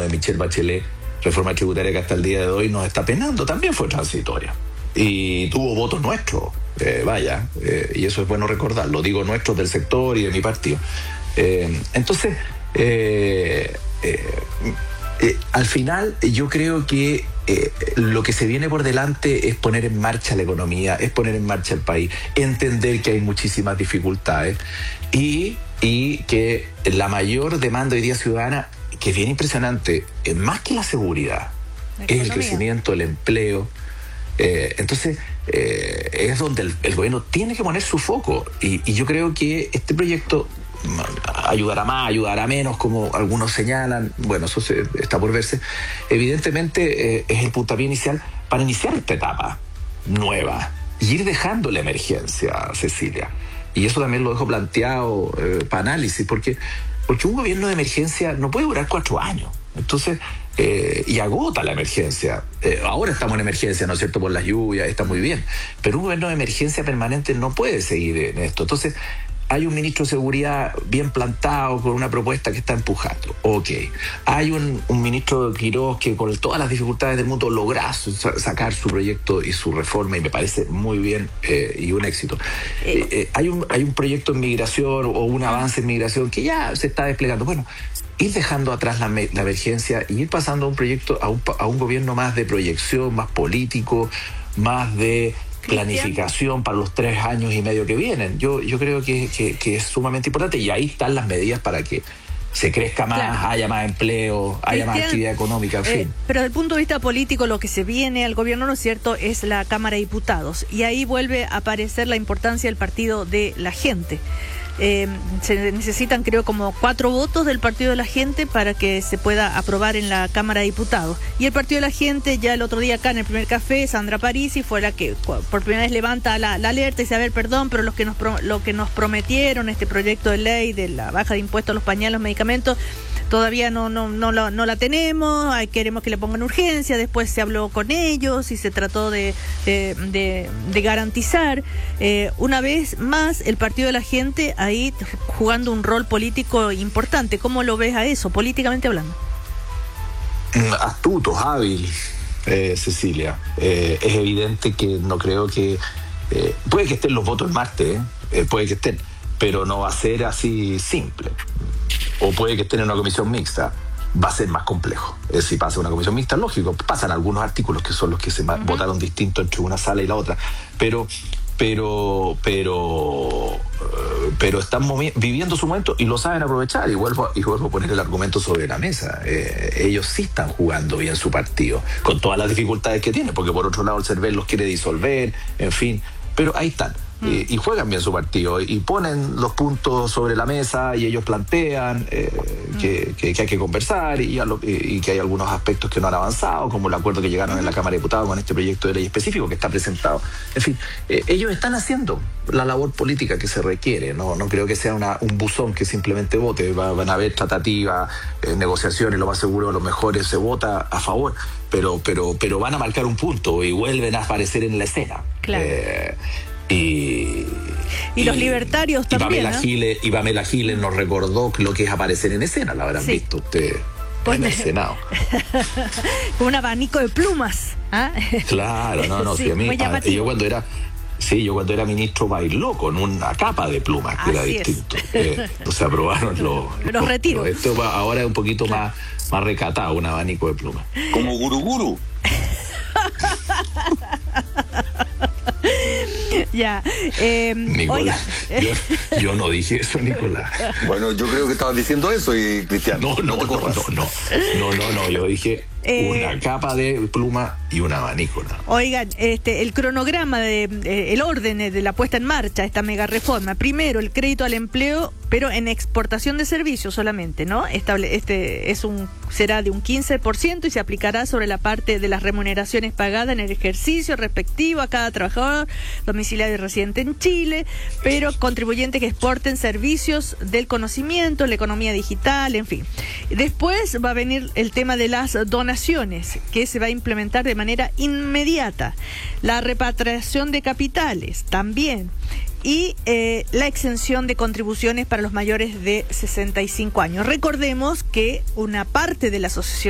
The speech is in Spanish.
de Michelle Bachelet, reforma tributaria que hasta el día de hoy nos está penando, también fue transitoria. Y tuvo votos nuestros, y eso es bueno recordarlo, digo nuestros del sector y de mi partido. Entonces, al final yo creo que lo que se viene por delante es poner en marcha la economía, es poner en marcha el país, entender que hay muchísimas dificultades y que la mayor demanda hoy día ciudadana, que es bien impresionante, más que la seguridad, es el crecimiento, el empleo. Entonces, es donde el gobierno tiene que poner su foco. Y yo creo que este proyecto ayudará más, ayudará menos, como algunos señalan. Bueno, eso está por verse. Evidentemente, es el puntapié inicial para iniciar esta etapa nueva y ir dejando la emergencia, Cecilia. Y eso también lo dejo planteado para análisis, porque un gobierno de emergencia no puede durar 4 años. Entonces, y agota la emergencia. Ahora estamos en emergencia, ¿no es cierto?, por las lluvias, está muy bien. Pero un gobierno de emergencia permanente no puede seguir en esto. Entonces, hay un ministro de Seguridad bien plantado con una propuesta que está empujando. Ok. Hay un ministro Quirós que con todas las dificultades del mundo logra sacar su proyecto y su reforma, y me parece muy bien y un éxito. Hay un proyecto en migración o un avance en migración que ya se está desplegando. Bueno, ir dejando atrás la emergencia y ir pasando a un proyecto, a un gobierno más de proyección, más político, más de planificación para los 3 años y medio que vienen. Yo creo que es sumamente importante, y ahí están las medidas para que se crezca más, claro, haya más empleo, haya más actividad económica, en fin. Pero desde el punto de vista político, lo que se viene al gobierno, ¿no es cierto?, es la Cámara de Diputados, y ahí vuelve a aparecer la importancia del Partido de la Gente. Se necesitan, creo, como 4 votos del Partido de la Gente para que se pueda aprobar en la Cámara de Diputados. Y el Partido de la Gente, ya el otro día acá en el primer café, Sandra Parisi fue la que por primera vez levanta la alerta y dice, a ver, perdón, pero lo que nos prometieron, este proyecto de ley de la baja de impuestos a los pañales, los medicamentos, todavía no la tenemos, queremos que le pongan urgencia. Después se habló con ellos y se trató de garantizar. Una vez más, el Partido de la Gente ahí jugando un rol político importante. ¿Cómo lo ves a eso, políticamente hablando? Astuto, hábil, Cecilia. Es evidente que no creo que... puede que estén los votos el martes, puede que estén, pero no va a ser así simple. O puede que estén en una comisión mixta, va a ser más complejo. Si pasa una comisión mixta, lógico, pasan algunos artículos que son los que se votaron distintos entre una sala y la otra, pero están viviendo su momento y lo saben aprovechar, y vuelvo a poner el argumento sobre la mesa. Ellos sí están jugando bien su partido, con todas las dificultades que tienen, porque por otro lado el CERVEL los quiere disolver, en fin, pero ahí están. Y juegan bien su partido y ponen los puntos sobre la mesa, y ellos plantean que hay que conversar y que hay algunos aspectos que no han avanzado, como el acuerdo que llegaron en la Cámara de Diputados con este proyecto de ley específico que está presentado. En fin, ellos están haciendo la labor política que se requiere. No creo que sea un buzón que simplemente vote. Van a haber tratativas, negociaciones, lo más seguro, lo mejor se vota a favor, pero van a marcar un punto y vuelven a aparecer en la escena. Claro. Y los libertarios también, y Pamela Giles nos recordó lo que es aparecer en escena, la habrán visto ustedes en el Senado. Con un abanico de plumas. Claro, sí, a mí, yo cuando era ministro bailó con una capa de plumas, que era distinto. Se aprobaron los retiros. Esto ahora es un poquito más recatado, un abanico de plumas. Como guruguru. Ya, Nicolás, yo no dije eso, Nicolás. Bueno, yo creo que estabas diciendo eso, y Cristian. No, yo dije una capa de pluma y un abanico. ¿No? Oigan, el cronograma el orden de la puesta en marcha, esta mega reforma. Primero, el crédito al empleo, pero en exportación de servicios solamente, ¿no? Será de un 15% y se aplicará sobre la parte de las remuneraciones pagadas en el ejercicio respectivo a cada trabajador domiciliario y residente en Chile, pero contribuyentes que exporten servicios del conocimiento, la economía digital, en fin. Después va a venir el tema de las donaciones, que se va a implementar de manera inmediata. La repatriación de capitales también. Y la exención de contribuciones para los mayores de 65 años. Recordemos que una parte de la asociación